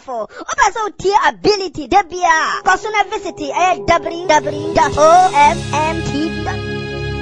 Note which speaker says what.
Speaker 1: powerful. Also, tier ability. Debia. Cosuna visit www.ommtv.com.